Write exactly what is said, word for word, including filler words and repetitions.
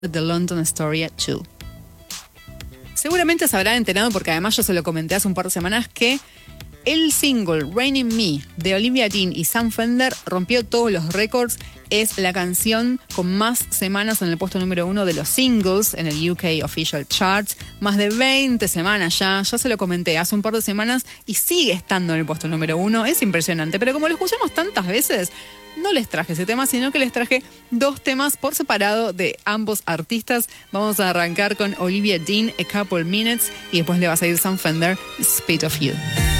The London Story two. Seguramente se habrán enterado, porque además yo se lo comenté hace un par de semanas, que el single Raining Me de Olivia Dean y Sam Fender rompió todos los récords. Es la canción con más semanas en el puesto número uno de los singles en el U K Official Charts. Más de veinte semanas ya. Ya se lo comenté hace un par de semanas y sigue estando en el puesto número uno. Es impresionante. Pero como lo escuchamos tantas veces, no les traje ese tema, sino que les traje dos temas por separado de ambos artistas. Vamos a arrancar con Olivia Dean, A Couple Minutes, y después le va a seguir Sam Fender, Speed of You.